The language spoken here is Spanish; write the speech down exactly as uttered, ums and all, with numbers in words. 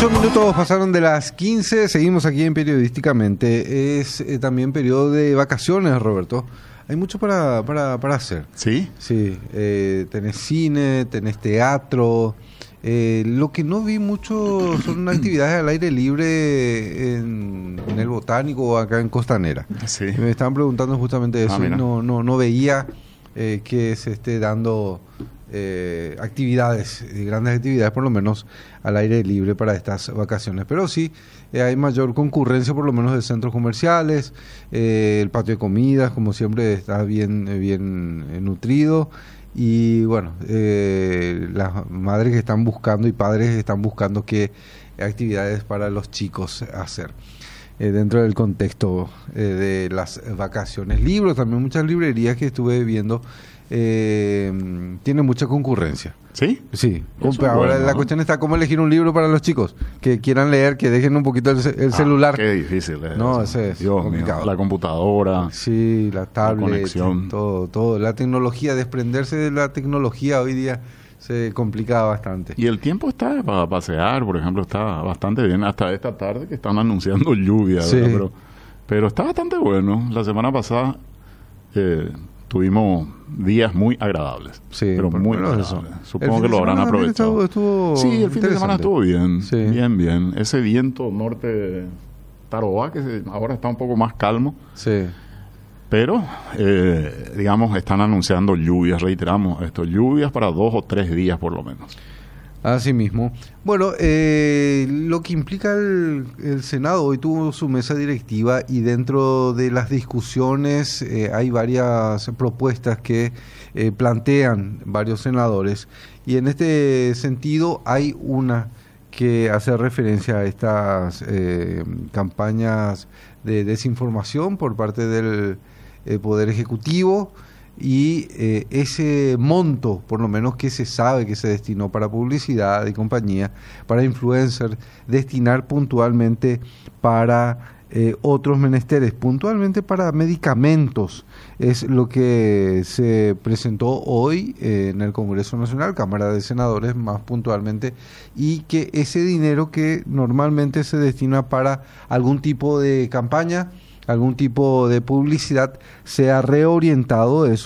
Ocho minutos pasaron de las quince, seguimos aquí en Periodísticamente. Es eh, también periodo de vacaciones, Roberto. Hay mucho para, para, para hacer. ¿Sí? Sí, eh, tenés cine, tenés teatro. Eh, lo que no vi mucho son actividades al aire libre en, en el Botánico o acá en Costanera. Sí. Me estaban preguntando justamente eso Ah, y mira. no, no, no veía eh, que se esté dando eh, actividades, eh, grandes actividades por lo menos al aire libre para estas vacaciones. Pero sí, eh, hay mayor concurrencia por lo menos de centros comerciales, eh, el patio de comidas como siempre está bien, eh, bien eh, nutrido. Y bueno, eh, las madres que están buscando y padres que están buscando qué actividades para los chicos hacer eh, dentro del contexto eh, de las vacaciones. Libros, también muchas librerías que estuve viendo eh, tienen mucha concurrencia. ¿Sí? Sí, Eso ahora es bueno, la ¿no? cuestión está cómo elegir un libro para los chicos que quieran leer, que dejen un poquito el, ce- el Ah, celular. Qué difícil es No, eso. ese es Dios complicado. mío, la computadora. Sí, la tablet, conexión. todo, todo, la tecnología, desprenderse de la tecnología hoy día se complica bastante. Y el tiempo está para pasear, por ejemplo, está bastante bien. Hasta esta tarde que están anunciando lluvia, Sí. ¿verdad? Pero, pero está bastante bueno. La semana pasada eh, tuvimos días muy agradables. Sí, pero por muy lo menos agradables. eso. Supongo El que fin lo de habrán semana también aprovechado. estuvo- estuvo Sí, el fin de semana interesante. estuvo bien. Sí. Bien, bien. Ese viento norte Tarobá, que se- ahora está un poco más calmo. Sí. Pero, eh, digamos, están anunciando lluvias, reiteramos esto, lluvias para dos o tres días por lo menos. Así mismo. Bueno, eh, lo que implica el, el Senado, hoy tuvo su mesa directiva y dentro de las discusiones eh, hay varias propuestas que eh, plantean varios senadores y en este sentido hay una que hace referencia a estas eh, campañas de desinformación por parte del eh, Poder Ejecutivo y eh, ese monto, por lo menos que se sabe que se destinó para publicidad y compañía, para influencers, destinar puntualmente para eh, otros menesteres, puntualmente para medicamentos, es lo que se presentó hoy eh, en el Congreso Nacional, Cámara de Senadores más puntualmente, y que ese dinero que normalmente se destina para algún tipo de campaña, algún tipo de publicidad, sea reorientado eso